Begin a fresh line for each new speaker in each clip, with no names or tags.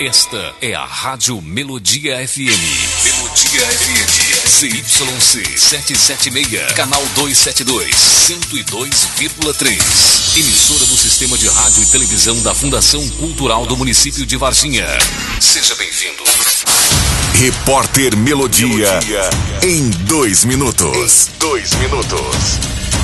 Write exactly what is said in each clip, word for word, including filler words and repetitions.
Esta é a Rádio Melodia F M. Melodia F M. C Y C setecentos e setenta e seis, canal duzentos e setenta e dois, cento e dois vírgula três. Emissora do Sistema de Rádio e Televisão da Fundação Cultural do Município de Varginha. Seja bem-vindo.
Repórter Melodia, Melodia. Em dois minutos. Em dois minutos.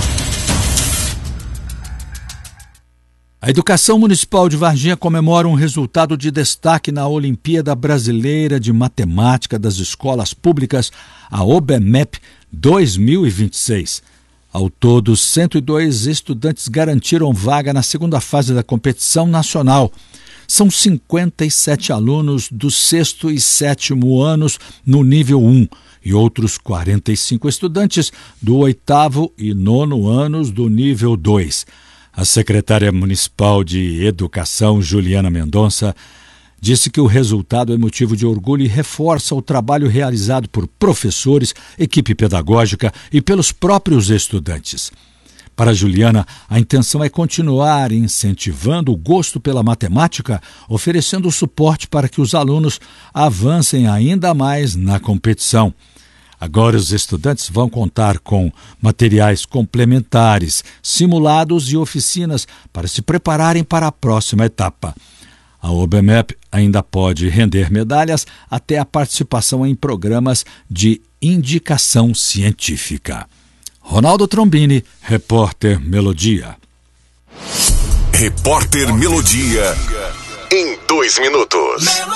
A Educação Municipal de Varginha comemora um resultado de destaque na Olimpíada Brasileira de Matemática das Escolas Públicas, a OBMEP dois mil e vinte e seis. Ao todo, cento e dois estudantes garantiram vaga na segunda fase da competição nacional. São cinquenta e sete alunos do sexto e sétimo anos no nível um e outros quarenta e cinco estudantes do oitavo e nono anos do nível dois. A secretária municipal de Educação, Juliana Mendonça, disse que o resultado é motivo de orgulho e reforça o trabalho realizado por professores, equipe pedagógica e pelos próprios estudantes. Para Juliana, a intenção é continuar incentivando o gosto pela matemática, oferecendo suporte para que os alunos avancem ainda mais na competição. Agora os estudantes vão contar com materiais complementares, simulados e oficinas para se prepararem para a próxima etapa. A OBMEP ainda pode render medalhas até a participação em programas de indicação científica. Ronaldo Trombini, repórter Melodia.
Repórter Melodia, em dois minutos.